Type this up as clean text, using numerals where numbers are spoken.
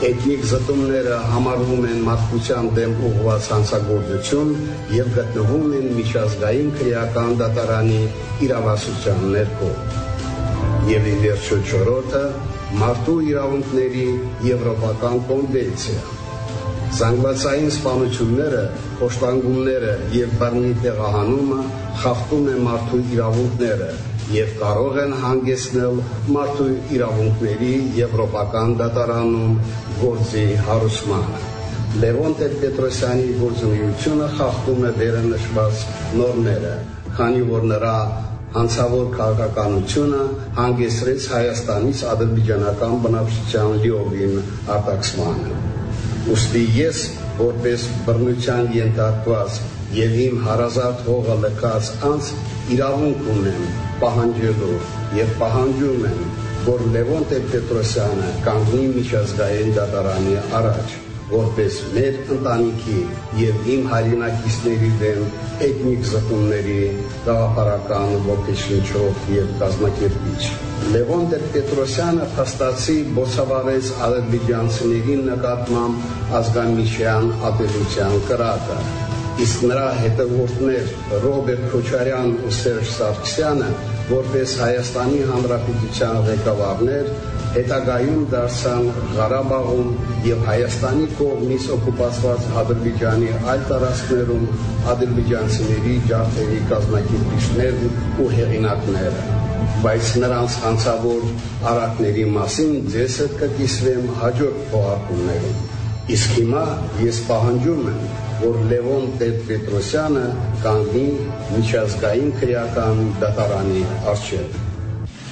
Էթնիկ զտումները համարվում են մարդկության դեմ ուղղված հանցագործություն և գտնվում են միջազգային քրեական դատարանի իրավասության ներքո։ Եվ ի վերջո չորրորդը մարդու իրավունքների եվրոպական կոնվենցիա։ Զանգվածային սպանությունները, փոշտանգումները և բռնի տեղահանումը խախտում են մարդու իրավունքները և կարող են հանգեցնել մարդու իրավունքների եվրոպական դատարանում գործի հարուցմանը։ Լևոն Տեր-Պետրոսյանի գործունեությունը խախտում է վերը նշված նորմերը, քանի որ նրա հանցավոր քաղաքականությունը հանգեցրեց Հայաստանից ադրբեջանական բնակչության լիովին արտաքսմանը։ Ուստի ես, որպես բռնության ենթարկված և իմ հարազատ հողը լքած անձ, իրավունք ունեմ պահանջելու և պահանջում եմ, որ Լևոն Տեր-Պետրոսյանը կանգնի միջազգային դատարանի առաջ, որպես մեր ընտանիքի և իմ հայրենակիցների դեմ էթնիկ զտումների գաղափարական ոգեշնչող և կազմակերպիչ։ Լևոն Տեր-Պետրոսյանը փաստացի բոցավառեց ադրբեջանցիների նկատմամբ ազգամիջյան ատելության կրակը, իսկ նրա հետևորդներ Ռոբերտ Քոչարյանն ու Սերժ Սարգսյանը, որպես Հայաստանի Հանրապետության ղեկավարներ, հետագայում դարձան Ղարաբաղում և Հայաստանի կողմից օկուպացված Ադրբեջանի այլ տարածքներում ադրբեջանցիների ջարդերի կազմակերպիչներն ու հեղինակները։ Բայց նրանց հանցավոր արարքների մասին ձեզ հետ կկիսվեմ հաջորդ թողարկումներում։ Իսկ հիմա ես պահանջում եմ, որ Լևոն Տեր-Պետրոսյանը կանգնի միջազգային քրեական դատարանի առջև։